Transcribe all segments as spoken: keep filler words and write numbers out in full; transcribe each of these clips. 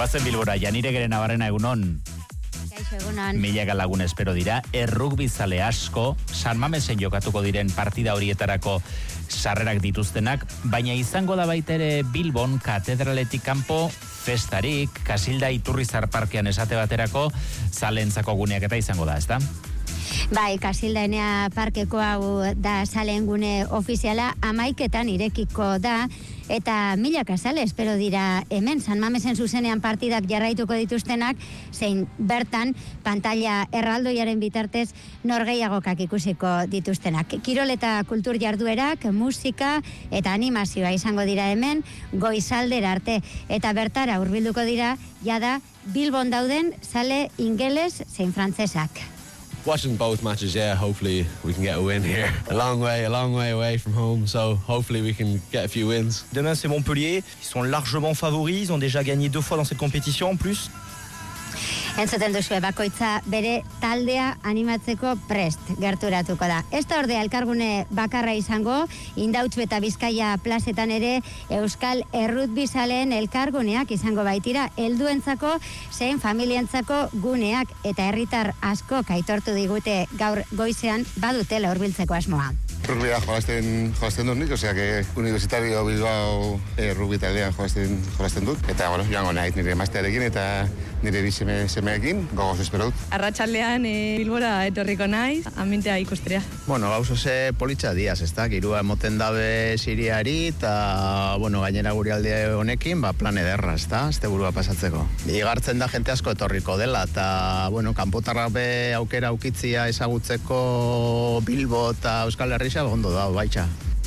Goazen Bilbora, Janire Gere Navarrena, egunon. Kaixo, egunon. Milaka lagun espero dira, errugbizale asko, San Mamesen jokatuko diren partida horietarako sarrerak dituztenak, baina izango da baita ere Bilbon katedraletik kanpo festarik, Kasilda Iturrizar parkean esate baterako, zalentzako guneak eta izango da, ezta? Bai, Kasilda Enea parkeko hau da zaleen gune ofiziala, amaiketan irekiko da, eta milaka zale espero dira hemen, San Mamesen zuzenean partidak jarraituko dituztenak, zein bertan pantalla erraldoiaren bitartez norgeiagokak ikusiko dituztenak. Kirol eta kultur jarduerak, musika eta animazioa izango dira hemen, goizaldera arte, eta bertara hurbilduko dira, jada Bilbon dauden zale ingeles zein frantzesak. Watching both matches, yeah, hopefully we can get a win here. A long way, a long way away from home, so hopefully we can get a few wins. Demain, c'est Montpellier. Ils sont largement favoris. Ils ont déjà gagné deux fois dans cette compétition en plus. Entzuten duzue, bakoitza bere taldea animatzeko prest gerturatuko da. Ez da ordea elkargune bakarra izango, Indautxu eta Bizkaia plazetan ere Euskal Errutbizaleen elkarguneak izango baitira, helduentzako zein familientzako guneak, eta herritar asko aitortu digute gaur goizean badutela hurbiltzeko asmoa. Rugbia jolasten, jolasten dut nik, osea que Universitario Bilbao eh, rugby taldean jolasten, jolasten dut. Eta, bueno, joango naiz nire emaztearekin eta nire bizeme semeekin, gogoz espero dut. Arratsaldean e, Bilbora etorriko naiz, ambientea ikusterea. Bueno, gauz oze politxa diaz, ez da? Girua emoten dabe siriari, eta, bueno, gainera guri alde honekin, ba, plan ederra, ez da? Azte burua pasatzeko. Igartzen da jente asko etorriko dela, eta, bueno, kanpotarrak be aukera aukitzia ezagutzeko Bilbo eta Euskal Herri ondo da, baitxa.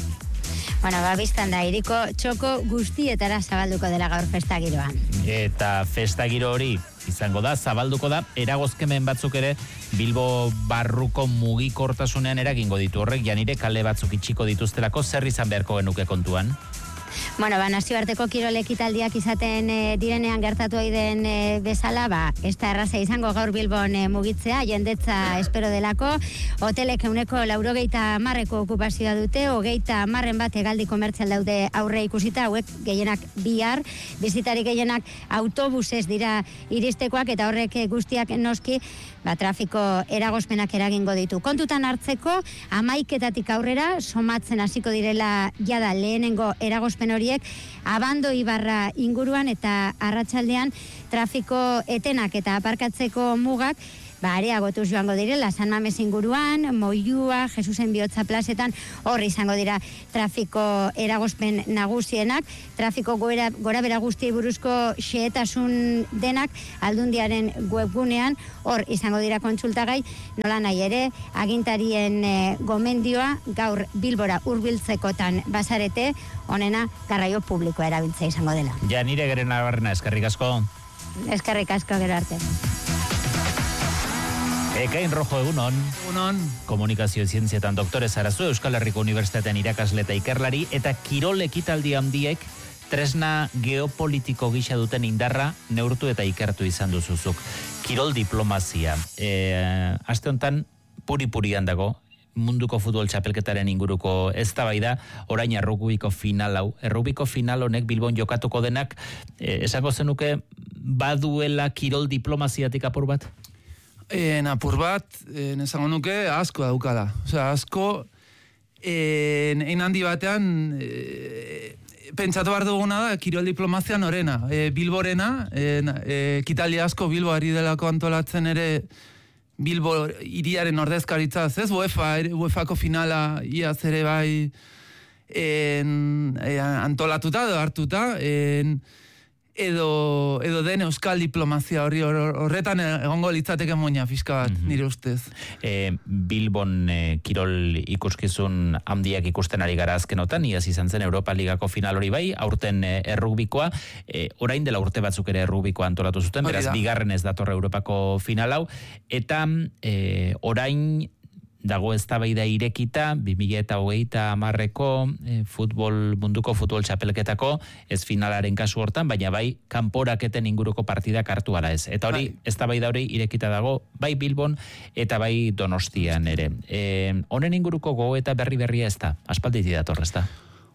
Bueno, ba, biztan da, iriko txoko guztietara zabalduko dela gaur festa giroan. Eta festa giro hori izango da, zabalduko da, eragozkemen batzuk ere Bilbo barruko mugikortasunean eragingo ditu horrek, Janire kale batzuk itxiko dituztelako, zer izan beharko genuke kontuan? Bueno, ba, nazioarteko kirol ekitaldiak izaten e, direnean gertatu den e, bezala, ba, ez da erraza izango gaur Bilbon e, mugitzea, jendetza espero delako, hotelek euneko laurogeita marreko okupazioa dute, hogeita marren bat hegaldi komertzial daude aurre ikusita, hauek gehienak bihar, bizitari gehienak autobusez dira iristekoak, eta horrek guztiak noski, ba, trafiko eragozpenak eragingo ditu. Kontutan hartzeko, hamaiketatik aurrera, somatzen hasiko direla jada lehenengo eragozpen horiek, Abando Ibarra inguruan eta arratsaldean trafiko etenak eta aparkatzeko mugak ba, areagotuz joango direla, San Mames inguruan, Moilua, Jesusen Bihotza plazetan, hor izango dira trafiko eragozpen nagusienak, trafiko gora, gora bera guztiei buruzko xehetasun denak Aldundiaren webgunean, hor izango dira kontsultagai, nola nahi ere, agintarien e, gomendioa gaur Bilbora hurbiltzekotan bazarete, honena garraio publikoa erabiltzea izango dela. Janire Gere Navarrena, eskerrik asko. Eskerrik asko, gero arte. Ekain Rojo, egunon. Egunon. Komunikazio zientzietan doktore zarazu, Euskal Herriko Unibertsitatean irakasle eta ikerlari, eta kirol ekitaldi handiek tresna geopolitiko gisa duten indarra neurtu eta ikertu izan duzuzuk. Kirol diplomazia. E, aste honetan puri-purian dago, munduko futbol txapelketaren inguruko eztabaida, orain errugbiko final hau. Errugbiko final honek Bilbon jokatuko denak, e, esango zenuke baduela kirol diplomaziatik apur bat? En apur bat, en esango nuke, asko daukala. Osea, asko, en, en handi batean, e, pentsatu behar duguna da, kirol diplomazia norena. E, Bilborena, en, e, kitaldi asko Bilbo ari delako antolatzen ere, Bilbo hiriaren ordezkaritzaz, ez? UEFA, UEFako finala iaz ere bai en, e, antolatuta, edo hartuta, en, edo, edo den euskal diplomazia hori horretan egongo litzateke moina fiska bat, mm-hmm. nire ustez. E, Bilbon e, kirol ikuskizun handiak ikusten ari gara azkenotan, iaz izan zen Europa Ligako final hori bai, aurten e, errugbikoa, e, orain dela urte batzuk ere errugbikoa antolatu zuten, beraz bigarren ez dator Europako final hau, eta e, orain dago eztabaida irekita, bi mila hogeita hamarreko e, futbol, munduko futbol txapelketako, ez finalaren kasu hortan, baina bai kanporaketen inguruko partidak hartu ala ez. Eta hori, eztabaida hori irekita dago, bai Bilbon eta bai Donostian ere. E, honen inguruko gogo eta berri berria ez da, aspalditik dator, ez da?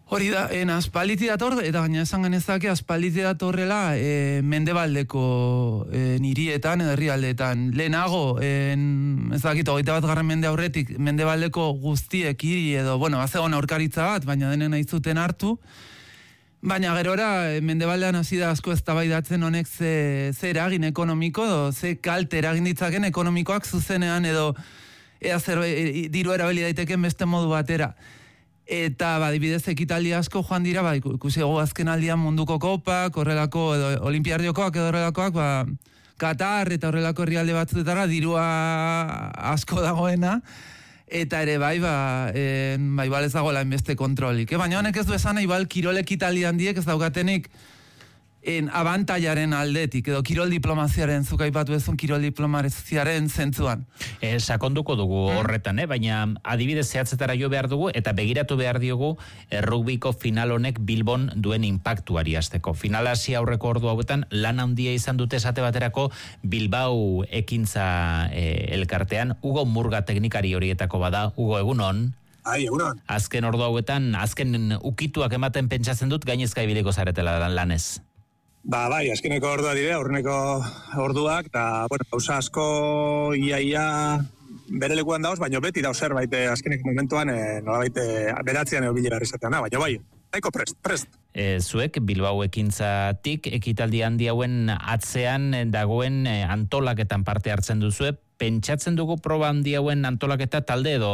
Hori da, en aspaliti dator, eta gaina esan genezake aspaliti datorrela e, mendebaldeko e, hirietan edo herrialdeetan. Lehenago, en, ez dakit, hogeita bat garren mende aurretik, mendebaldeko guztiek hiri edo, bueno, bazegoen aurkaritza bat, baina denen nahi zuten hartu. Baina gerora, mendebaldean hasi da asko eztabaidatzen honek ze, ze eragin ekonomiko, edo ze kalte eragin ditzaken ekonomikoak zuzenean, edo ea zer e, diru erabili daiteken beste modu batera. Eta, ba, dibidez, ekitaldi asko joan dira, ba, ikusi ego azken aldian munduko kopak, horrelako, edo olimpiardiokoak edo horrelakoak, ba, Katar eta horrelako herrialde batzuetara dirua asko dagoena, eta ere bai, ba, en, ba, ibal ez dagoela enbeste kontrolik. Eh? Baina honek ez du esan, ibal kirol ekitaldi handiek ez daukatenik en abantaiaren aldetik, edo kirol diplomaziaren, zuk aipatu ezun kirol diplomaziaren zentzuan. E, sakonduko dugu horretan, eh? Baina adibidez zehatzetara jo behar dugu, eta begiratu behar diogu errugbiko final honek Bilbon duen impactuari hasteko. Final hasi aurreko ordu hauetan lan handia izan dute esate baterako Bilbao ekintza e, elkartean, Hugo Murga teknikari horietako bada. Hugo, egunon? Ai, egunon. Azken ordu hauetan, azken ukituak ematen pentsatzen dut, gainezka ibiliko zaretela lanez. Ba, bai, azkeneko ordua dire, aurreneko orduak, eta, bueno, gauza asko iaia bere lekuan dauz, baina beti dauz zerbait azkeneko momentuan, e, nolabait beratzean eo bile izatean, baina bai, nahiko prest, prest. E, zuek, Bilbao ekintzatik, ekitaldi handi hauen atzean dagoen e, antolaketan parte hartzen duzue, pentsatzen dugu proba handi hauen antolaketa talde edo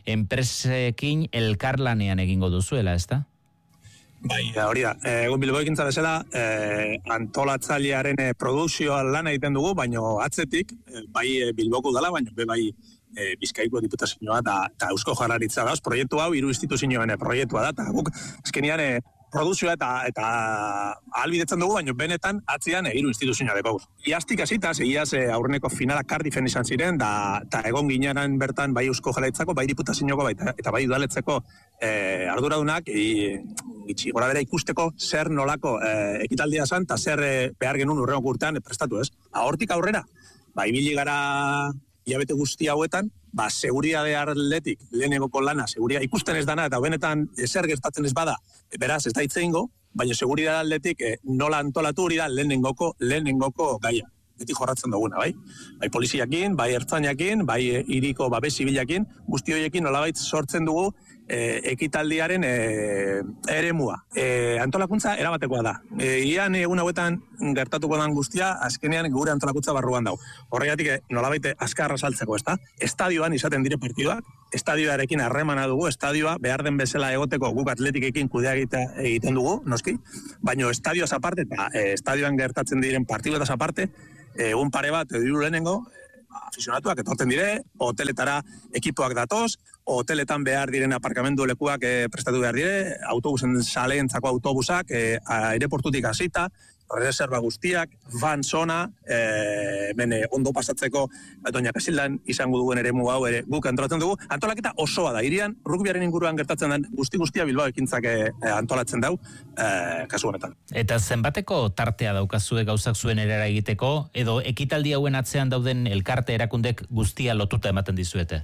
enpresekin elkarlanean egingo duzuela, ezta? Bai, hori da. Egun Bilbao ekintza bezala, eh, antolatzailearen eh, produkzioa lan egiten dugu, baino atzetik, eh, bai eh, Bilboko dala, baino be bai eh, Bizkaiko diputazioa eta Eusko Jaurlaritza gauz. Proiektu hau hiru instituzioen proiektua da, eta guk azkenean eh, produzioa eta eta ahalbidetzen dugu, baino benetan atzean hiru instituzioa dekogu. Iaztik hasita, segiaz eh, aurreneko finala Cardiffen izan ziren, da, eta egon ginean bertan bai Eusko Jaurlaritzako, bai diputazioko, bai, eta bai udaletzeko eh, arduradunak, i, itxi gora bera ikusteko zer nolako eh, ekitaldia zan, eta zer eh, behar genuen urrengo urtean eh, prestatu ez. Hortik aurrera, ba, ibili gara hilabete guzti hauetan, ba, seguridade atletik lehenengoko lana, seguridade ikusten ez dana, eta benetan zer gertatzen ez bada, beraz ez da itzeingo, baina seguridade atletik eh, nola antolatu hori da lehenengoko, lehenengoko gaia. Beti jorratzen duguna, bai? Bai poliziakin, bai ertzainakin, bai hiriko babes zibilakin, guzti horiekin nolabait sortzen dugu e, ekitaldiaren e, eremua. E, antolakuntza erabatekoa da. E, ian egun hauetan gertatuko den guztia, azkenean gure antolakuntza barruan dago. Horregatik nolabait azkarra saltzeko, ezta? Estadioan izaten dire partiduak, estadioarekin harremana dugu, estadioa behar den bezala egoteko guk atletikekin kudea egiten dugu, noski, baina estadioaz aparte, eta e, estadioan gertatzen diren partiduetaz aparte, egun pare bat, edo lehenengo, aficionatuak etortzen dire, hoteletara ekipoak datoz, hoteletan behar diren aparkamendu lekuak e, prestatu behar dire, autobusen saleentzako autobusak, e, aireportutik hasita, reserva guztiak, van zona, e, bene, ondo pasatzeko Doña Casildan izango duen ere hau ere guk antolatzen dugu. Antolaketa osoa da, irian rugbiaren inguruan gertatzen den guzti guztia Bilbao ekintzak e, antolatzen dau, e, kasu honetan. Eta zenbateko tartea daukazue gauzak zuen erara egiteko, edo ekitaldi hauen atzean dauden elkarte erakundek guztia lotuta ematen dizuete?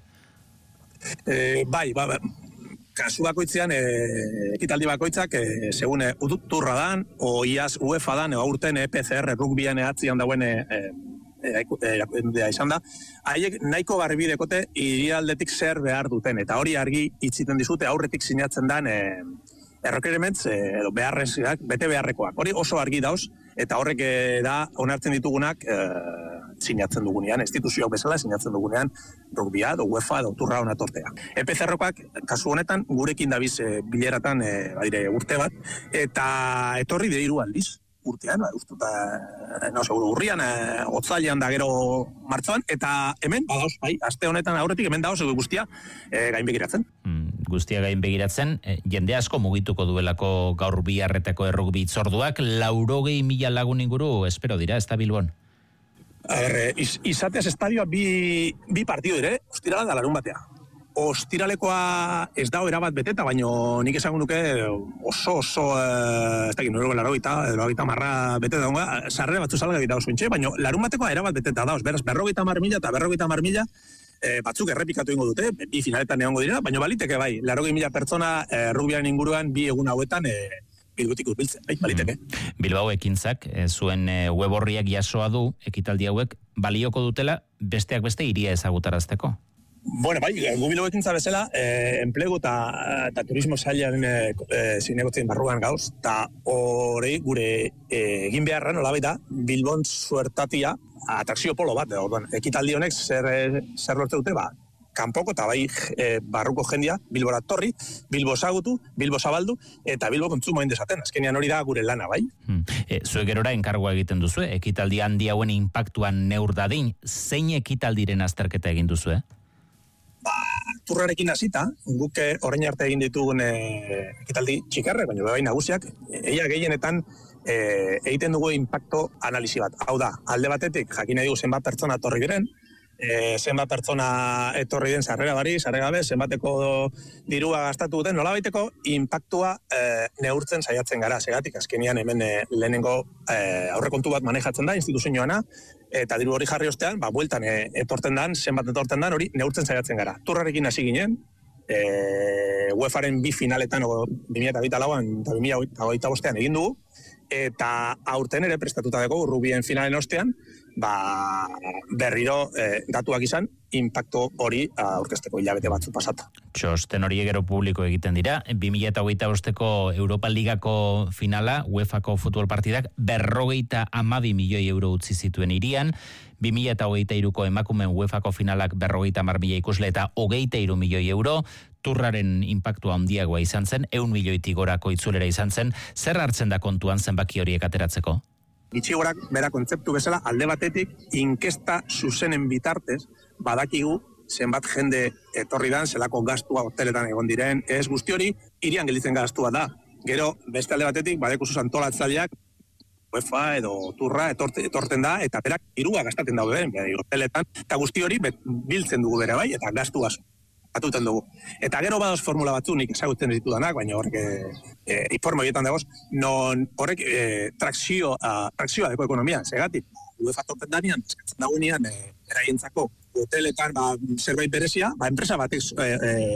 E, bai, bai, bai. Kasu bakoitzean, e, ekitaldi bakoitzak, e, segun e, udurra dan, o iaz UEFA dan, o aurten e, P C R rugbian atzian dauen e, e, e, izan da, haiek nahiko garbi dekote irialdetik zer behar duten, eta hori argi itziten dizute aurretik sinatzen dan e, errekerementz, e, edo beharrezak, bete beharrekoak. Hori oso argi dauz, eta horrek e, da onartzen ditugunak e, sinatzen dugunean, instituzioak bezala sinatzen dugunean, rugbia, do UEFA, do turra hona tortea. E P C R-koak, kasu honetan, gurekin dabiz e, bileratan e, badire, urte bat, eta etorri de hiru aldiz, urtean, ba, ustuta, no, seguru, urrian, e, otzailean da gero martzoan, eta hemen, badauz, bai, aste honetan aurretik, hemen dauz, edo guztia, e, gain begiratzen. Mm, guztia gain begiratzen, e, jende asko mugituko duelako gaur biharretako errugbi itzorduak, laurogei mila lagun inguru, espero dira, ez da Bilbon? A ber, iz, izateaz estadioa bi, bi partidu dire, ostirala da larun batea. Ostiralekoa ez dago erabat beteta, baino nik esango nuke oso, oso, eh, ez dakit, nore larrogeita, larrogeita marra beteta dagoa, sarrera batzu salga dira oso intxe, baino larun batekoa erabat beteta dauz, beraz, berrogeita mar mila eta berrogeita mar mila e, batzuk errepikatu ingo dute, bi finaletan egongo dira, baina baliteke bai, laurogei mila pertsona e, rugbiaren inguruan bi egun hauetan e, Bilbotik urbiltzen, bai, baliteke. Mm. Bilbao ekintzak, e, zuen e, web horriak jasoa du, ekitaldi hauek, balioko dutela, besteak beste iria ezagutarazteko. Bueno, bai, gu Bilbao ekintza bezala, eh, enplegu eta, eta turismo sailaren eh, zinegotzen barruan gauz, eta hori gure eh, egin beharra nolabait da, Bilbon suertatia atrakzio polo bat, orduan, ekitaldi honek zer, zer lortze dute, ba, kanpoko eta bai e, barruko jendia, Bilbora torri, Bilbo zagutu, Bilbo zabaldu, eta Bilbo kontsumo indezaten. Azkenean hori da gure lana, bai? Hmm. E, zuek gerora enkargoa egiten duzu, ekitaldi handi hauen inpaktuan neur dadin, zein ekitaldiren azterketa egin duzu, eh? Ba, turrarekin hasita, guk orain arte egin ditugun e, ekitaldi txikarrek, baina bai nagusiak, eia gehienetan e, egiten dugu inpakto analisi bat. Hau da, alde batetik, jakin nahi dugu zenbat pertsona torri diren, E, zenbat pertsona etorri den sarrera bari, sarrera gabe, zenbateko dirua gastatu duten, nolabaiteko inpaktua e, neurtzen saiatzen gara, segatik azkenian hemen e, lehenengo e, aurrekontu bat manejatzen da instituzioana, eta diru hori jarri ostean, ba, bueltan e, etorten dan, zenbat etorten dan, hori neurtzen saiatzen gara. Turrarekin hasi ginen, e, UEFAren bi finaletan, bi mila hogeita lauan eta bi mila hogeita bostean egin dugu, eta aurten ere prestatuta dugu rugbien finalen ostean, ba, berriro eh, datuak izan, inpakto hori aurkezteko hilabete batzu pasata. Txosten hori gero publiko egiten dira, bi mila hogeita bosteko Europa Ligako finala, UEFako futbol partidak, berrogeita hamabi milioi euro utzi zituen irian, bi mila hogeita hiruko emakumen UEFako finalak berrogeita hamar mila ikusle eta hogeita hiru milioi euro, turraren inpaktua handiagoa izan zen, ehun milioitik gorako itzulera izan zen, zer hartzen da kontuan zenbaki horiek ateratzeko? Gitxigorak bera kontzeptu bezala alde batetik inkesta zuzenen bitartez badakigu zenbat jende etorri dan, zelako gastua hoteletan egon diren, ez guzti hori irian gelditzen gastua da. Gero beste alde batetik badekuzu antolatzaileak UEFA edo turra etorte, etorten da eta berak dirua gastaten daude hoteletan eta guzti hori bet, biltzen dugu bere bai eta gastu gastu. Atuten dugu. Eta gero badoz formula batzu nik ezagutzen ditudanak, baina horrek e, informa egiten dagoz, non horrek e, trakzio, a, trakzioa deko ekonomia, segatik. UEFA torten danian, eskatzen dagoenean, e, eraientzako hoteletan ba, zerbait berezia, ba, enpresa batek e,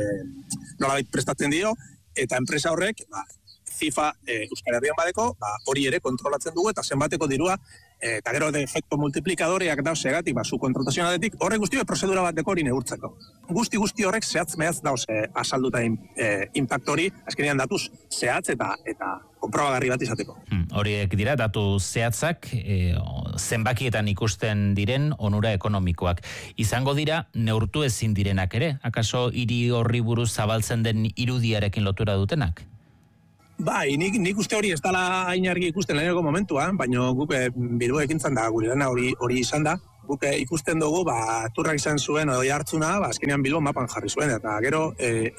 e, nolabait prestatzen dio, eta enpresa horrek, ba, FIFA e, Euskal Herrian badeko, ba, hori ere kontrolatzen dugu, eta zenbateko dirua, e, eta gero de efekto multiplikadoreak dauz segatik, ba, zu kontratazionadetik, horrek guzti prozedura bat deko hori neurtzeko. Guzti guzti horrek zehatz mehaz dauz e, asalduta in, e, impactori, azkenean datuz zehatz eta eta konprobagarri bat izateko. Hmm, horiek dira, datu zehatzak, e, zenbakietan ikusten diren onura ekonomikoak. Izango dira, neurtu ezin direnak ere, akaso hiri horri buruz zabaltzen den irudiarekin lotura dutenak? Bai, nik, nik uste hori ez dala hain argi ikusten leheneko momentuan, baina guk e, Bilbo ekintzan da, gure lana hori, hori izan da, guk e, ikusten dugu, ba, turrak izan zuen, oi hartzuna, ba, azkenean Bilbo mapan jarri zuen, eta gero, e,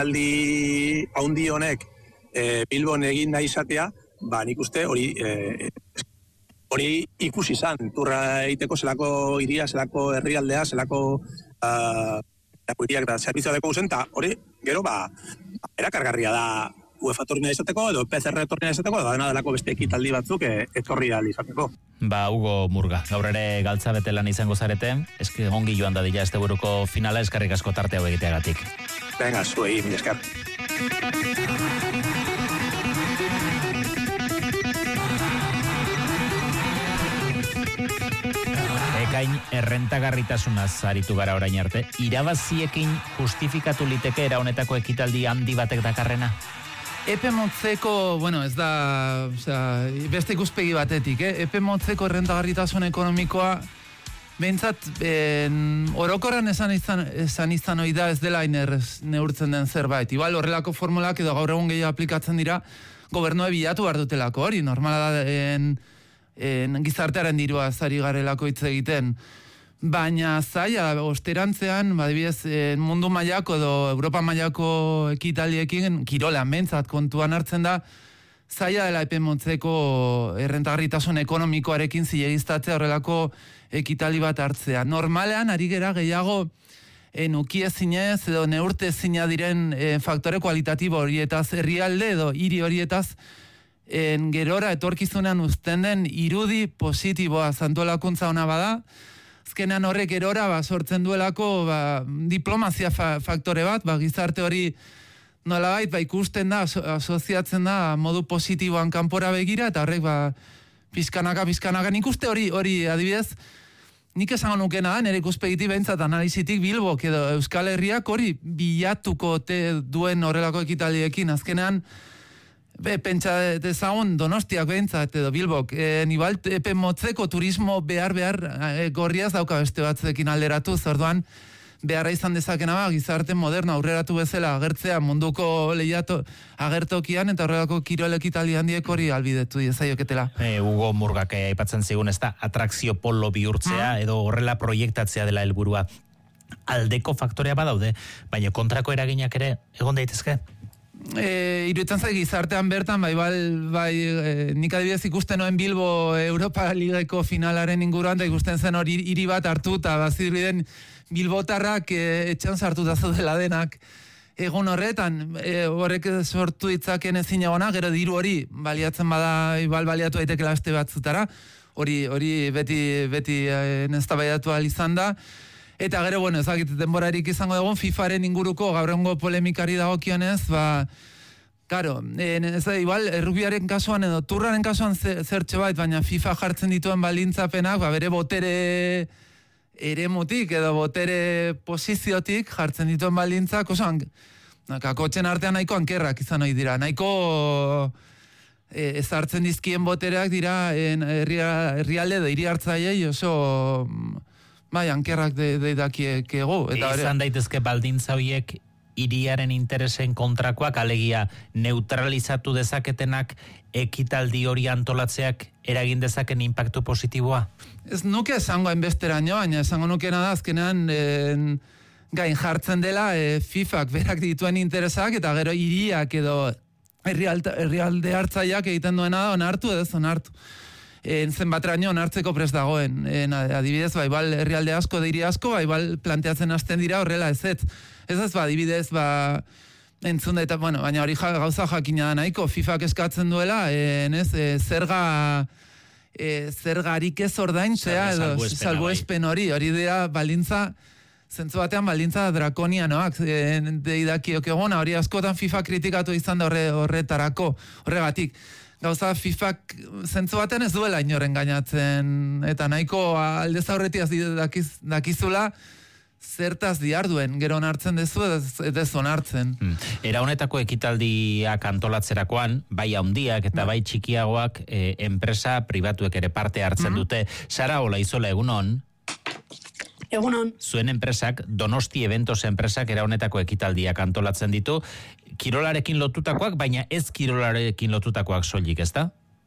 ekitaldi haundi honek e, Bilbon egin nahi izatea, ba, nik uste hori, e, hori ikusi izan, turra egiteko zelako iria, zelako herrialdea, zelako uh, iriak da zerbizioa deko zen, eta hori, gero, ba, erakargarria da, UEFA tornea izateko, edo P C R tornea izateko, edo dena delako beste ekitaldi batzuk e, etorri ahal izateko. Ba, Hugo Murga, gaur ere galtza betelan izango zarete, eski ongi joan dadila este buruko finala, eskarrik asko tarte hau egiteagatik. Venga, zuei, mil eskar. Ekain errentagarritasunaz aritu gara orain arte, irabaziekin justifikatu liteke era honetako ekitaldi handi batek dakarrena? Epe motzeko, bueno, ez da, osea, beste ikuspegi batetik, eh? Epe motzeko errentagarritasun ekonomikoa, behintzat, en, orokorran esan izan, esan izan hoi da ez dela inerrez neurtzen den zerbait. Ibal, horrelako formulak edo gaur egun gehiago aplikatzen dira, gobernua bilatu behar dutelako hori, normala da, en, en, gizartearen dirua zari garelako hitz egiten. Baina zaila, osterantzean, badibidez, mundu mailako edo Europa mailako ekitaldiekin, kirolan bentsat kontuan hartzen da, zaila dela epe motzeko errentagarritasun ekonomikoarekin zilegiztatzea horrelako ekitaldi bat hartzea. Normalean, ari gera gehiago nuki ezinez edo neurte ezina diren e, faktore kualitatibo horietaz, herrialde edo hiri horietaz, en, gerora etorkizunean uzten den irudi positiboa zantolakuntza ona bada, azkenean horrek erora ba, sortzen duelako ba, diplomazia fa, faktore bat, ba, gizarte hori nolabait ba, ikusten da, aso, asoziatzen da modu positiboan kanpora begira, eta horrek ba, pizkanaka, pizkanaka, nik uste hori, hori adibidez, nik esango nukena da, nire ikuspegiti behintzat analizitik Bilbok edo Euskal Herriak hori bilatuko te duen horrelako ekitaldiekin, azkenean, be, pentsa dezagun Donostiak behintzat edo Bilbok, e, nibal epe motzeko turismo behar behar e, gorriaz dauka beste batzuekin alderatu, zorduan beharra izan dezakena ba, gizarte moderno aurreratu bezala agertzea munduko lehiato agertokian eta horrelako kirol ekitaldi handiek hori albidetu diezaioketela. E, Hugo Murgak aipatzen zigun ez da, atrakzio polo bihurtzea edo horrela proiektatzea dela helburua. Aldeko faktorea badaude, baina kontrako eraginak ere egon daitezke? E, iruditzen zait gizartean bertan, bai, bai, bai e, nik adibidez ikusten noen Bilbo Europa Ligako finalaren inguruan, da ikusten zen hori hiri bat hartu, eta bazirriden Bilbotarrak e, etxan sartuta zaudela denak egun horretan, e, horrek sortu ditzaken ezin egona, gero diru hori baliatzen bada, igual baliatu daitekela aste batzutara, hori hori beti, beti e, neztabaidatu ahal izan da. Eta gero, bueno, ezagit denborarik izango dugun, FIFAren inguruko gaur egungo polemikari dagokionez, ba, claro, ez da, igual, errubiaren kasuan edo turraren kasuan zertxe bait, baina FIFA jartzen dituen baldintzapenak, ba, bere botere eremutik edo botere posiziotik jartzen dituen baldintzak, oso, kakotxen artean nahiko ankerrak izan ohi dira, nahiko e, ezartzen dizkien botereak dira herrialde edo hiri hartzaiei oso... Bai, ankerrak de, de dakiekego. Eta izan daitezke baldintza horiek hiriaren interesen kontrakoak, alegia neutralizatu dezaketenak ekitaldi hori antolatzeak eragin dezaken inpaktu positiboa? Ez nuke esango hainbesteraino, baina esango nukena da azkenean en, gain jartzen dela e, FIFak berak dituen interesak eta gero hiriak edo herrialde hartzaileak egiten duena da onartu edo ez onartu. En zenbatraino onartzeko prest dagoen. En, adibidez, ba, igual herrialde asko, deiri asko, ba, igual planteatzen hasten dira horrela ez ez. Ez ez, ba, adibidez, ba, entzun da eta, bueno, baina hori ja, gauza jakina da nahiko, FIFak eskatzen duela, en ez, e, zerga, e, zergarik ez ordaintzea, edo salbuespen hori, hori dira balintza, zentzu batean balintza drakonianoak, e, deidakiok egona, hori askotan FIFA kritikatu izan da horre, horretarako, horregatik. Gauza, FIFak zentzu baten ez duela inoren gainatzen, eta nahiko aldez aurretiaz dakiz, dakizula zertaz diarduen, gero onartzen dezu ez ez onartzen. Hmm. Era honetako ekitaldiak antolatzerakoan, bai handiak eta bai txikiagoak e, enpresa pribatuek ere parte hartzen dute. Sara Olaizola, egunon? Egunon. Zuen enpresak, Donosti Eventos enpresak era honetako ekitaldiak antolatzen ditu, kirolarekin lotutakoak, baina ez kirolarekin lotutakoak soilik, ezta?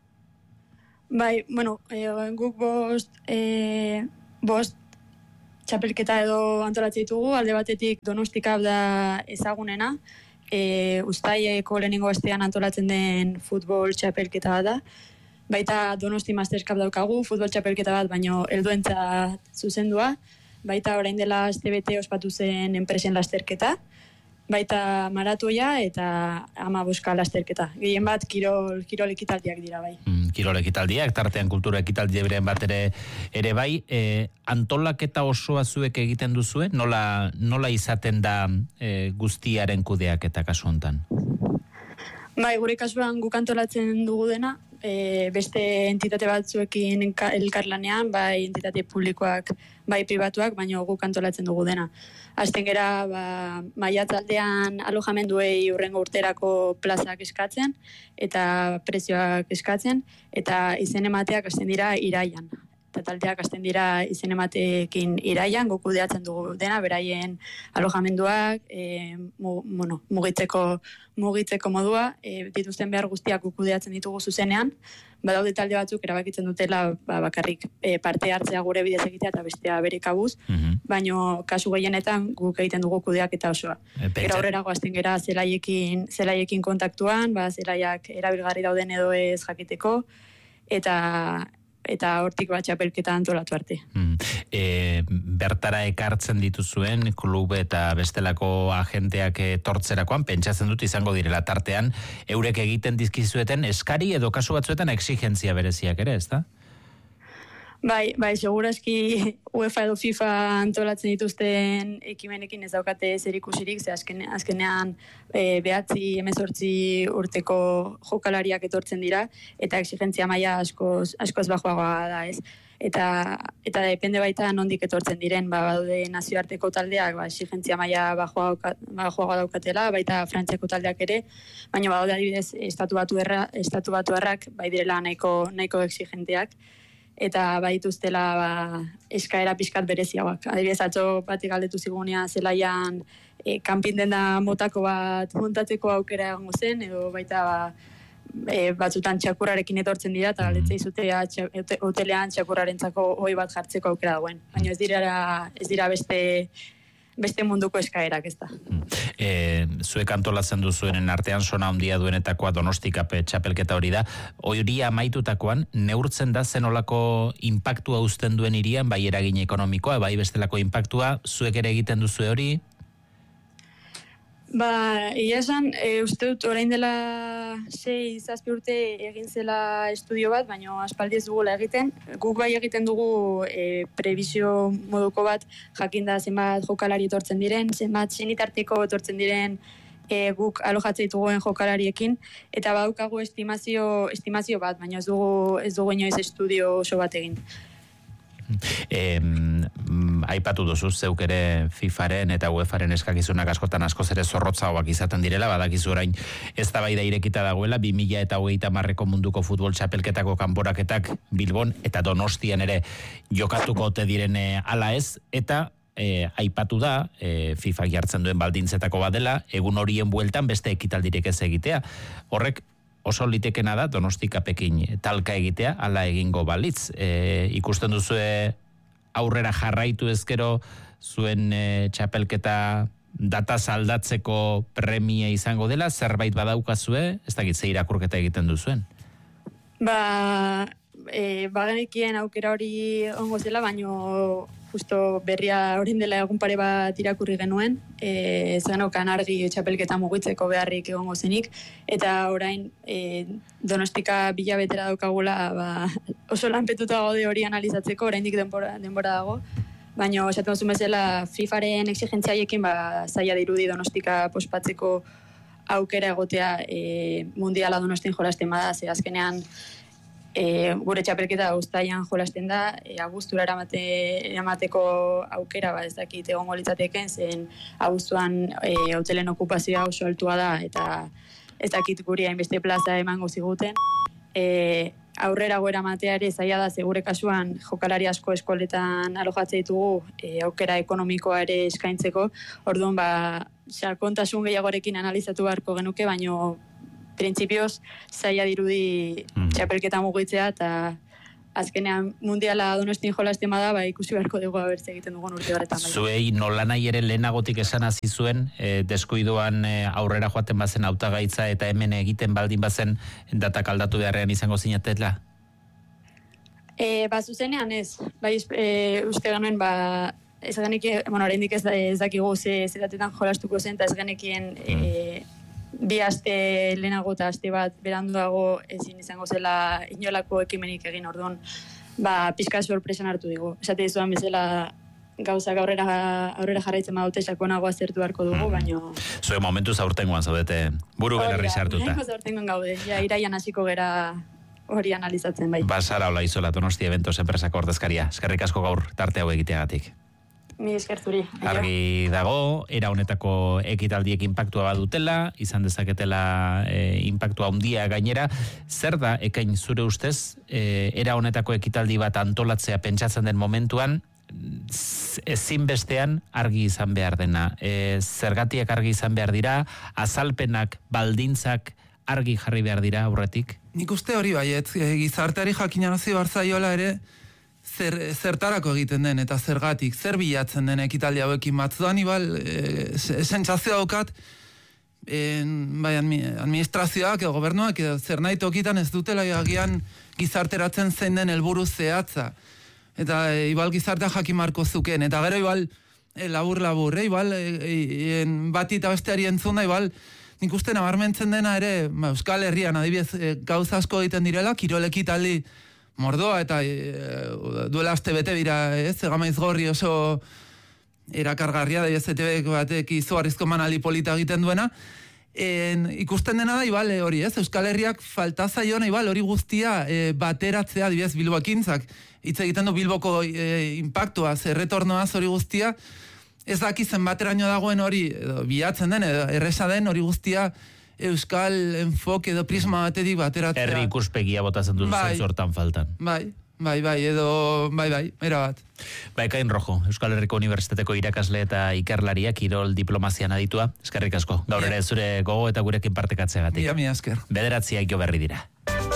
Bai, bueno, eh, guk bost, eh, bost txapelketa edo antolatzen ditugu, alde batetik Donostika da ezagunena, eh, Uztaileko lehenengo astean antolatzen den futbol txapelketa da, baita Donosti Masters Cup daukagu, futbol txapelketa bat, baino helduentzat zuzendua, baita orain dela astebete ospatu zen enpresen lasterketa, baita maratoia eta hamaboska lasterketa. Gehien bat kirol, kirol ekitaldiak dira bai. Mm, kirol ekitaldiak, tartean kultura ekitaldi beren bat ere, ere bai. E, antolaketa osoa zuek egiten duzue? Nola, nola izaten da e, guztiaren kudeaketa kasu hontan? Bai, gure kasuan guk antolatzen dugu dena, e, beste entitate batzuekin elkarlanean, bai entitate publikoak, bai pribatuak, baina guk antolatzen dugu dena. Hasten gera, ba, maiatzaldean alojamenduei urrengo urterako plazak eskatzen, eta prezioak eskatzen, eta izen emateak hasten dira iraian. Eta taldeak hasten dira izen emateekin iraian, guk kudeatzen dugu dena, beraien alojamenduak, e, mu, bueno, mugitzeko, mugitzeko modua, e, dituzten behar guztiak guk kudeatzen ditugu zuzenean, badaude talde batzuk erabakitzen dutela ba, bakarrik e, parte hartzea gure bidez egitea eta bestea bere kabuz, mm-hmm. baino kasu gehienetan guk egiten dugu kudeak eta osoa. E, Gero aurrera goazten gera zelaiekin, zelaiekin kontaktuan, ba, zelaiak erabilgarri dauden edo ez jakiteko, eta eta hortik bat txapelketa antolatu arte. Mm. E, bertara ekartzen dituzuen klub eta bestelako agenteak etortzerakoan, pentsatzen dut izango direla tartean, eurek egiten dizkizueten eskari edo kasu batzuetan exigentzia bereziak ere, ezta? Bai, bai, segurazki UEFA edo FIFA antolatzen dituzten ekimenekin ez daukate zer ikusirik, ze azken, azkenean e, behatzi, hemezortzi urteko jokalariak etortzen dira, eta exigentzia maila askoz, askoz bajoagoa da, ez? Eta, eta depende baita nondik etortzen diren, ba, badaude nazioarteko taldeak, ba, exigentzia maila bajoagoa daukatela, baita Frantziako taldeak ere, baina badaude adibidez estatu batuerra, estatu batuarrak bai direla nahiko, nahiko exigenteak, eta badituztela ba, eskaera pixkat bereziagoak. Adibidez, atzo batik galdetu zigunia zelaian e, kanpin denda motako bat montatzeko aukera egongo zen, edo baita ba, e, batzutan txakurrarekin etortzen dira, eta galdetzei zutea hotelean txakurrarentzako hoi bat jartzeko aukera dagoen. Baina ez dira, ez dira beste... beste munduko eskaerak, ez da. E, zuek antolatzen duzuenen artean sona handia duenetakoa Donostikape txapelketa hori da. Hori amaitutakoan, neurtzen da zenolako inpaktua uzten duen irian, bai eragin ekonomikoa, bai bestelako inpaktua, zuek ere egiten duzu hori? Ba, egia esan, e, uste dut orain dela sei zazpi urte egin zela estudio bat, baina aspaldi ez dugula egiten. Guk bai egiten dugu e, prebizio moduko bat, jakinda zenbat jokalari etortzen diren, zenbat senitarteko etortzen diren e, guk alojatzen dituguen jokalariekin, eta badaukagu estimazio, estimazio bat, baina ez dugu, ez dugu inoiz estudio oso bat egin. Eh, aipatu duzu zeuk ere FIFaren eta UEFaren eskakizunak askotan askoz ere zorrotzagoak izaten direla, badakizu orain eztabaida irekita dagoela bi mila hogeita hamarreko munduko futbol txapelketako kanporaketak Bilbon eta Donostian ere jokatuko ote direne ala ez, eta E, aipatu da, e, FIFA jartzen duen baldintzetako badela, egun horien bueltan beste ekitaldirek ez egitea. Horrek oso litekena da Donostikapekin talka egitea, ala egingo balitz. E, ikusten duzue aurrera jarraitu ezkero zuen e, txapelketa data aldatzeko premia izango dela, zerbait badaukazue, ez dakit ze irakurketa egiten duzuen? Ba, e, bagenekien aukera hori ongo zela, baino justo berria orain dela egun pare bat irakurri genuen, e, zenokan argi txapelketa mugitzeko beharrik egongo zenik, eta orain e, Donostika bilabetera daukagula ba, oso lanpetuta gaude hori analizatzeko, oraindik denbora, denbora dago, baina esaten duzu bezala FIFaren exigentziaiekin ba, zaila dirudi Donostika pospatzeko aukera egotea e, mundiala Donostin jolasten bada, ze azkenean E, gure txapelketa uztailan jolasten da, e, abuztura eramate, eramateko aukera, ba, ez dakit egongo litzateken, zen abuztuan e, hotelen okupazioa oso altua da, eta ez dakit guri hainbeste plaza emango ziguten. E, aurrera goera matea ere zaila da, segure kasuan jokalari asko eskoletan alojatzen ditugu, e, aukera ekonomikoa ere eskaintzeko, orduan ba, sakontasun gehiagorekin analizatu beharko genuke, baino printzipioz zaila dirudi mm. txapelketa mugitzea, eta azkenean mundiala Donostin jolasten bada, ba, ikusi beharko dugu abertze egiten dugun urte horretan. Zuei nolanai ere lehenagotik esan hasi zuen, e, deskuidoan e, aurrera joaten bazen hautagaitza eta hemen egiten baldin bazen datak aldatu beharrean izango zinatela? E, ba, zuzenean ez. Bai, e, uste genuen, ba, ez genekien, bueno, oraindik ez, ez dakigu ze zetatetan jolastuko zen, eta ez genekien e, bi aste lehenago eta aste bat beranduago ezin izango zela inolako ekimenik egin, orduan, ba, pixka sorpresan hartu digu. Esate dizuan bezala gauzak aurrera, aurrera jarraitzen badute sakonago azertu beharko dugu, baino... Zue momentuz aurtengoan zaudete buru belarri sartuta. Momentuz aurtengoan gaude, ja, iraian hasiko gera hori analizatzen bai. Basara Ola Izola, Donostia Eventos enpresako ordezkaria. Eskerrik asko gaur tarte hau egiteagatik. Mi esker zuri. Argi dago, era honetako ekitaldiek inpaktua badutela, izan dezaketela e, inpaktua handia gainera. Zer da, ekain zure ustez, e, era honetako ekitaldi bat antolatzea pentsatzen den momentuan, ezinbestean argi izan behar dena. E, zergatiak argi izan behar dira, azalpenak, baldintzak argi jarri behar dira aurretik? Nik uste hori baiet, gizarteari jakinarazi barzaiola ere, Zer, zertarako egiten den eta zergatik, zer bilatzen den ekitaldi hauekin batzudan, ibal, e, sentsazio daukat, en, bai, administrazioak edo gobernuak edo zer nahi tokitan ez dutela agian gizarteratzen zein den helburu zehatza. Eta e, ibal gizartea jakin marko zuken, eta gero ibal e, labur labur, e, ibal e, e, bati eta besteari entzunda, ibal nik uste nabarmentzen dena ere, ba, Euskal Herrian adibidez e, gauza asko egiten direla, kirol ekitaldi mordoa, eta e, duela aste bete dira, ez, Gamaiz Gorri oso erakargarria da, ez, E T B batek izugarrizko manali polita egiten duena, en, ikusten dena da, ibal, hori, ez, Euskal Herriak falta zaion, ibal, hori guztia e, bateratzea, dibidez, Bilboakintzak, hitz egiten du Bilboko e, impactua, zerretornoaz hori guztia, ez daki zenbateraino dagoen hori, edo, bilatzen den, edo, erresa den hori guztia, Euskal enfoke edo prisma batetik bateratzea. Herri ikuspegia botatzen dut bai, zentzortan faltan. Bai, bai, bai, edo, bai, bai, era bat. Bai, Ekain Rojo, Euskal Herriko Unibertsitateko irakasle eta ikerlaria, kirol diplomazian aditua. Eskerrik asko, gaur ere zure gogo eta gurekin partekatzeagatik. Mila, mila esker. Bederatziak jo berri dira.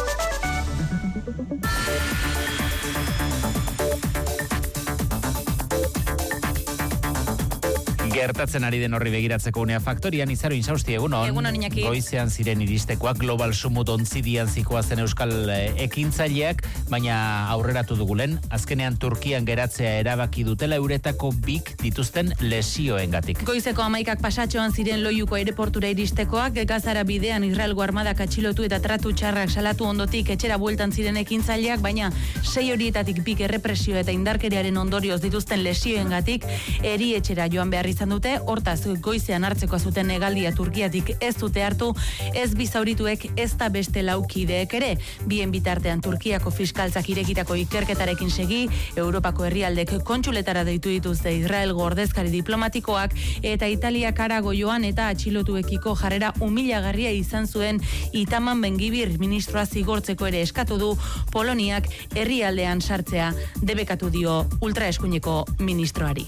Gertatzen ari den horri begiratzeko unea faktorian, Izaro Insausti, egunon. Egunon, Iñaki. Goizean ziren iristekoak Global Summit ontzidian zikoazen Euskal ekintzaileak, baina aurreratu dugulen, azkenean Turkian geratzea erabaki dutela euretako bik dituzten lesioengatik. Goizeko amaikak pasatxoan ziren Loiuko aireportura iristekoak, Gazara bidean Israelgo armadak atxilotu eta tratu txarrak salatu ondotik etxera bueltan ziren ekintzaileak, baina sei horietatik bik errepresio eta indarkeriaren ondorioz dituzten lesioengatik eri etxera joan behar izan dute, hortaz goizean hartzeko zuten hegaldia Turkiatik ez dute hartu, ez bi zaurituek ez da beste laukideek ere. Bien bitartean Turkiako fiskaltzak irekitako ikerketarekin segi, Europako herrialdek kontsuletara deitu dituzte Israelgo ordezkari diplomatikoak eta Italiak arago joan eta atxilotuekiko jarrera humilagarria izan zuen Itaman Bengibir ministroa zigortzeko ere eskatu du Poloniak herrialdean sartzea debekatu dio ultraeskuineko ministroari.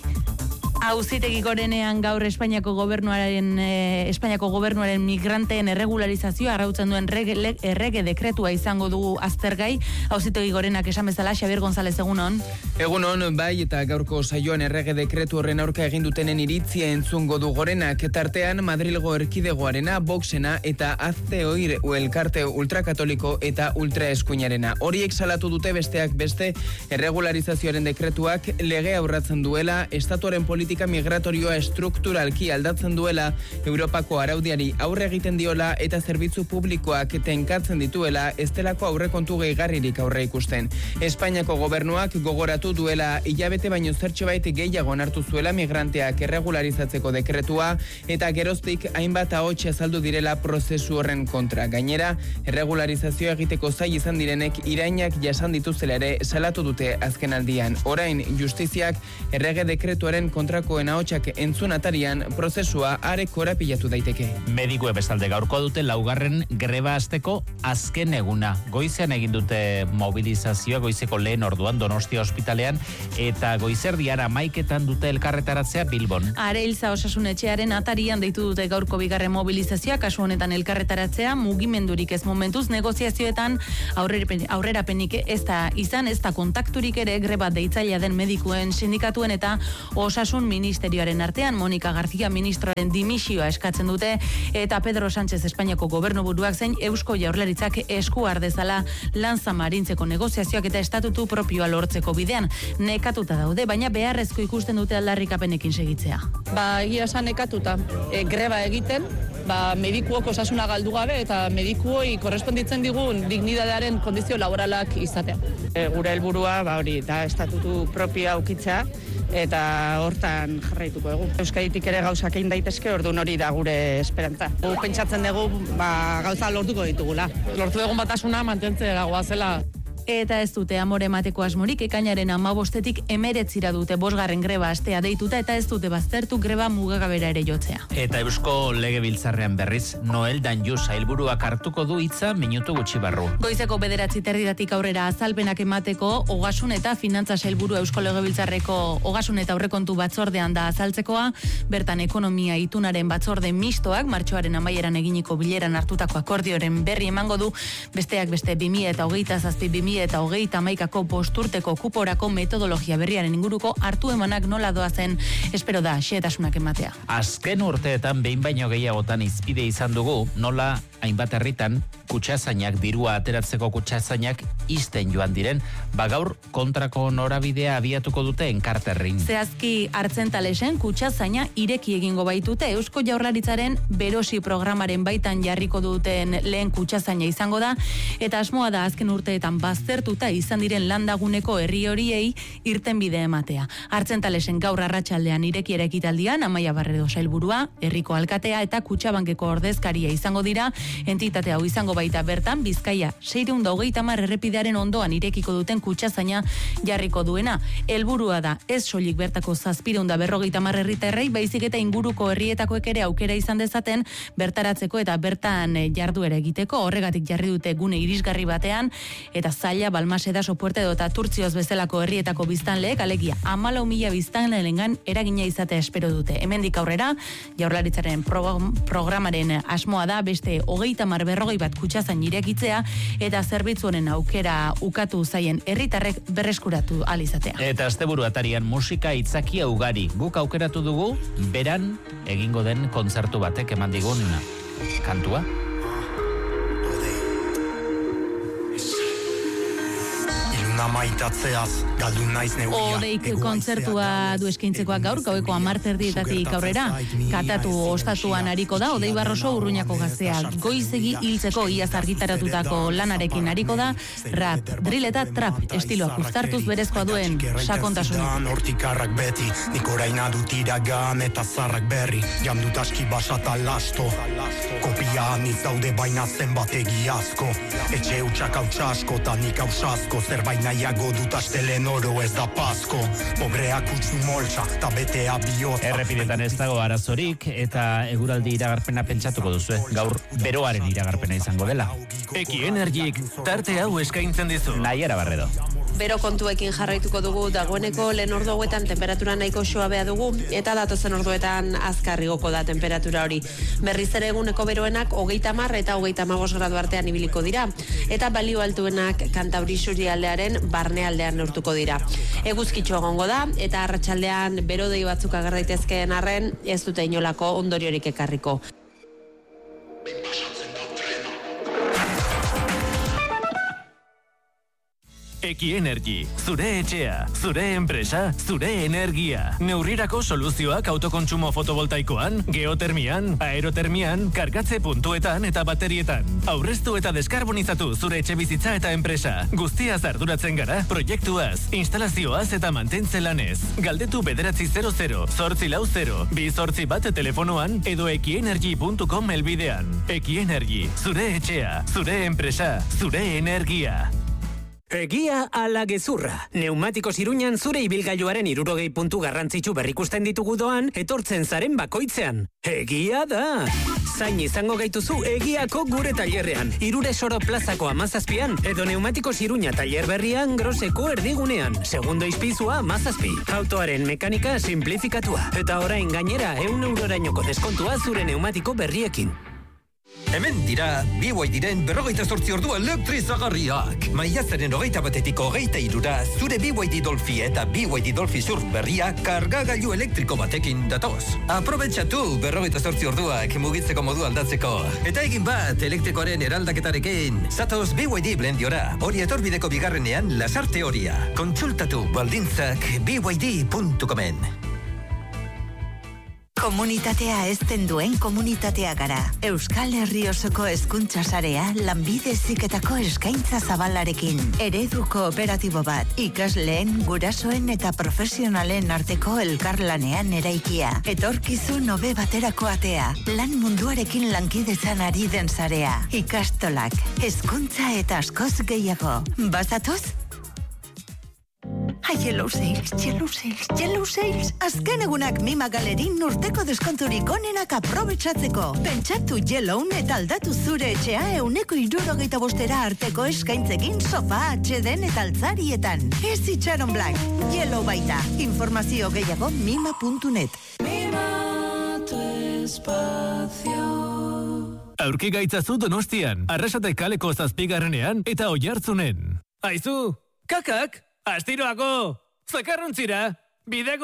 Auzitegi gorenean gaur Espainiako gobernuaren eh, Espainiako gobernuaren migranteen erregularizazioa arautzen duen rege, le, errege dekretua izango dugu aztergai. Auzitegi gorenak esan bezala, Xabier González, egunon. Egunon, bai, eta gaurko saioan errege dekretu horren aurka egin dutenen iritzia entzungo du gorenak, tartean Madrilgo erkidegoarena, Voxena eta Hazte Oir elkarte ultrakatoliko eta ultraeskuinarena. Horiek salatu dute besteak beste erregularizazioaren dekretuak lege aurratzen duela, estatuaren politika migratorioa estrukturalki aldatzen duela, Europako araudiari aurre egiten diola eta zerbitzu publikoak tenkatzen dituela estelako aurrekontu gehigarririk aurre ikusten. Espainiako gobernuak gogoratu duela hilabete baino zertxo bait gehiago onartu zuela migranteak erregularizatzeko dekretua eta geroztik hainbat ahots azaldu direla prozesu horren kontra. Gainera, erregularizazioa egiteko zail izan direnek irainak jasan dituzela ere salatu dute azken aldian. Orain, justiziak errege dekretuaren kontra koen ahotsak entzun atarian prozesua are korapilatu daiteke. Medikue bestalde gaurko dute laugarren greba hasteko azken eguna. Goizean egin dute mobilizazioa goizeko lehen orduan Donostia ospitalean eta goizerdian hamaiketan dute elkarretaratzea Bilbon. Areilza Osasun Etxearen atarian deitu dute gaurko bigarren mobilizazioa, kasu honetan elkarretaratzea mugimendurik ez momentuz negoziazioetan aurrerapenik ez da izan, ez da kontakturik ere greba deitzailea den medikuen sindikatuen eta Osasun Ministerioaren artean. Monika García ministroaren dimisioa eskatzen dute eta Pedro Sánchez Espainiako gobernuburuak zein Eusko Jaurlaritzak esku har dezala lanza marintzeko negoziazioak eta estatutu propioa lortzeko bidean. Nekatuta daude, baina beharrezko ikusten dute aldarrikapenekin segitzea. Ba, egia esan nekatuta. E, greba egiten, ba, medikuok osasuna galdu gabe eta medikuoi korresponditzen digun dignidadearen kondizio laboralak izatea. E, gure helburua, ba hori, da estatutu propioa aukitza eta hortan jarraituko dugu. Euskaditik ere gauzak egin daitezke, orduan hori da gure esperantza. Gu pentsatzen dugu ba, gauza lortuko ditugula. Lortu dugun batasuna mantentzera goazela. Eta ez dute amore emateko asmorik, ekainaren hamabostetik emeretzira dute bosgarren greba astea deituta eta ez dute baztertu greba mugagabera ere jotzea. Eta Eusko Legebiltzarrean berriz, Noel Danju sailburuak hartuko du hitza minutu gutxi barru. Goizeko bederatzi terdidatik aurrera azalpenak emateko, ogasun eta finantza sailburu Eusko Legebiltzarreko ogasun eta aurrekontu batzordean da azaltzekoa, bertan ekonomia itunaren batzorde mistoak, martxoaren amaieran eginiko bileran hartutako akordioren berri emango du, besteak beste bi mila hogeita zazpi bi mila eta hogeita hamaikako posturteko kuporako metodologia berriaren inguruko hartu emanak nola doazen espero da xehetasunak ematea. Azken urteetan behin baino gehiagotan izpide izan dugu nola hainbat herritan kutsazainak, dirua ateratzeko kutsazainak isten joan diren, ba gaur kontrako norabidea abiatuko dute enkarterrin. Zehazki Artzentalesen kutsazaina ireki egingo baitute Eusko Jaurlaritzaren berosi programaren baitan jarriko duten lehen kutsazaina izango da, eta asmoa da azken urteetan baztertuta izan diren landaguneko herri horiei irtenbide ematea. Artzentalesen gaur arratsaldean irekiera ekitaldian Amaia Barredo sailburua, herriko alkatea eta Kutxabankeko ordezkaria izango dira, entitate hau izango baita bertan Bizkaia seiehun eta hogeita hamar errepidearen ondoan irekiko duten kutsazaina jarriko duena. Helburua da ez soilik bertako zazpiehun eta berrogeita hamar herritarrei, baizik eta inguruko herrietakoek ere aukera izan dezaten bertaratzeko eta bertan jarduera egiteko. Horregatik jarri dute gune irisgarri batean, eta Zaila, Balmaseda, Sopuerte edo eta Turtzioz bezalako herrietako biztanleek alegia hamalau mila biztanlerengan eragina izatea espero dute. Hemendik aurrera Jaurlaritzaren pro programaren asmoa da beste hogeita hamar berrogei bat kutsazain irekitzea eta zerbitzu honen aukera ukatu zaien herritarrek berreskuratu ahal izatea. Eta asteburu atarian musika itzakia ugari. Guk aukeratu dugu beran egingo den kontzertu batek eman digun kantua. Odeik kontzertua du eskaintzekoak gaur, gaueko hamar terdietatik aurrera. Katatu ostatuan ariko da, Odei Barroso Urruñako gaztea. Goizegi hiltzeko iaz argitaratutako lanarekin ariko da, rap, drill eta trap estiloak uztartuz berezkoa duen sakontasuna. Hortikarrak beti, nik oraina dut iragan eta zarrak berri, jamdut aski basata lasto. Kopia aniz daude baina zenbat egiazko, etxe utxak hautsa asko eta nik hausasko, zerbait nahiago dut astelen oro ez da pasko, pobreak utzu moltsa eta betea bihotza. Errepidetan ez dago arazorik eta eguraldi iragarpena pentsatuko duzu, gaur beroaren iragarpena izango dela. Eki Energik tarte hau eskaintzen dizu. Naiara Barredo. Bero kontuekin jarraituko dugu, dagoeneko lehen ordu hauetan temperatura nahiko xoabea dugu, eta datozen orduetan azkar igoko da temperatura hori. Berriz ere eguneko beroenak hogeita hamar eta hogeita hamabost gradu artean ibiliko dira, eta balio altuenak Kantauri isurialdearen barnealdean neurtuko dira. Eguzkitxo egongo da, eta arratsaldean berodei batzuk ager daitezkeen arren ez dute inolako ondoriorik ekarriko. Eki Energy, zure etxea, zure enpresa, zure energia. Neurrirako soluzioak autokontsumo fotovoltaikoan, geotermian, aerotermian, kargatze puntuetan eta baterietan. Aurreztu eta deskarbonizatu zure etxe bizitza eta enpresa. Guztiaz arduratzen gara, proiektuaz, instalazioaz eta mantentze lanez. Galdetu bederatzi zero zero, zortzi lau zero, bi zortzi bat telefonoan edo ekienergy puntu com elbidean. Eki Energy, zure etxea, zure enpresa, zure energia. Egia ala gezurra. Neumatikos Iruñan zure ibilgailuaren hirurogei puntu garrantzitsu berrikusten ditugu doan, etortzen zaren bakoitzean. Egia da! Zain izango gaituzu egiako gure tailerrean, Irure Soro plazako hamazazpian, edo Neumatikos Iruña tailer berrian Groseko erdigunean, segundo izpizua hamazazpi. Autoaren mekanika simplifikatua, eta orain gainera ehun eurorainoko deskontua zure neumatiko berriekin. Hemen dira, B Y D-ren berrogeita zortzi ordua elektrizagarriak. Maiatzaren hogeita batetik hogeita irura, zure B Y D Dolphy eta B Y D Dolphy Surf berria kargagailu elektriko batekin datoz. Aprobetxatu berrogeita zortzi orduak mugitzeko modu aldatzeko. Eta egin bat elektrikoaren eraldaketarekin. Zatoz B Y D Blendiora, hori etorbideko bigarrenean lasarte horia. Kontsultatu baldintzak B Y D puntu comen. Komunitatea ezten duen komunitatea gara. Euskal Herri osoko hezkuntza sarea lanbide heziketako eskaintza zabalarekin. Eredu kooperatibo bat, ikasleen, gurasoen eta profesionalen arteko elkarlanean eraikia. Etorkizun hobe baterako atea, lan munduarekin lankidetzan ari den sarea. Ikastolak, hezkuntza eta askoz gehiago. Bazatoz? Ai, Yellow Sales, Yellow Sales, Yellow Sales. Azken egunak Mima Galerin urteko deskonturik onenak aprobetxatzeko. Pentsatu Yellow eta aldatu zure etxea euneko hirurogeita bostera arteko eskaintzekin sofa, atxeden eta altzarietan. Ez itxaron Black, Yellow baita. Informazio gehiago mima puntu net. Mima tu espacio. Aurki gaitzazu Donostian, Arrasate kaleko zazpigarrenean eta Oiartzunen. Aizu, kakak! Astiroako, zakarrontzira,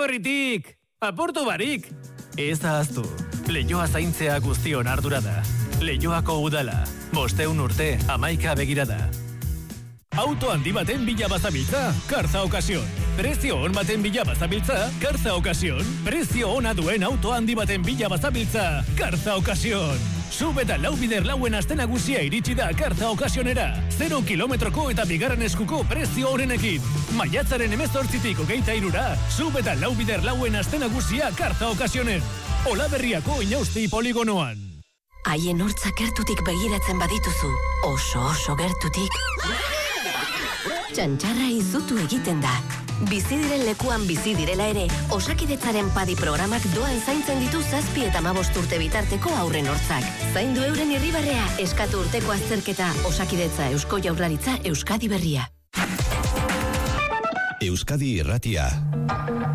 bidegorritik, aportu barik. Ez ahaztu, leioa zaintzea guztion ardura da. Leioako udala. Bosteun urte, amaika begirada. Auto handi baten bila bazabiltza, Karza Ocasión. Prezio on baten bila bazabiltza, Karza Ocasión. Prezio ona duen auto handi baten bila bazabiltza, Karza Ocasión. Sub eta lau bider lauen aste nagusia iritsi da Karza Ocasionera. Zero kilometroko eta bigarren eskuko prezio honenekin. Maiatzaren hemezortzitik hogeita hirura, sub eta lau bider lauen aste nagusia Karza Ocasionen. Olaberriako Inausti poligonoan. Haien hortzak gertutik begiratzen badituzu, oso oso gertutik. Txantxarra izutu egiten da. Bizi diren lekuan bizi direla ere, Osakidetzaren padi programak doan zaintzen ditu zazpi eta hamabost urte bitarteko aurren hortzak. Zaindu euren irribarrea, eskatu urteko azterketa, Osakidetza Eusko Jaurlaritza Euskadi Berria. Euskadi Irratia.